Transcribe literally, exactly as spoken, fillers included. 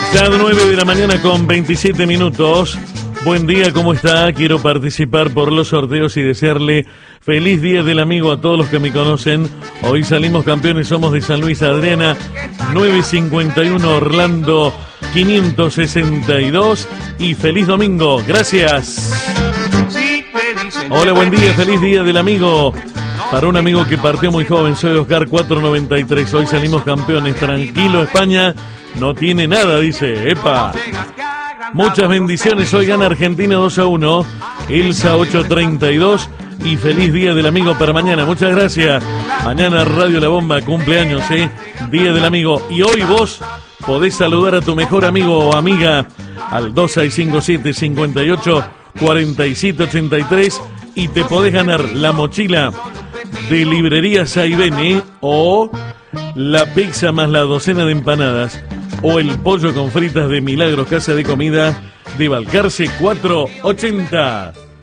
Ya nueve de la mañana con veintisiete minutos. Buen día, ¿cómo está? Quiero participar por los sorteos y desearle feliz día del amigo a todos los que me conocen. Hoy salimos campeones, somos de San Luis. Adriana, nueve cincuenta y uno, Orlando quinientos sesenta y dos. Y feliz domingo, gracias. Hola, buen día, feliz día del amigo. Para un amigo que partió muy joven, soy Oscar cuatrocientos noventa y tres. Hoy salimos campeones, tranquilo, España no tiene nada, dice. Epa. Muchas bendiciones, hoy gana Argentina dos a uno. Elsa ochocientos treinta y dos. Y feliz día del amigo para mañana, muchas gracias. Mañana Radio La Bomba, cumpleaños, ¿eh? Día del amigo. Y hoy vos podés saludar a tu mejor amigo o amiga al dos seis cinco siete, cinco ocho, cuatro siete ocho tres y te podés ganar la mochila de Librería Saibene o la pizza más la docena de empanadas o el pollo con fritas de Milagros Casa de Comida de Balcarce cuatrocientos ochenta.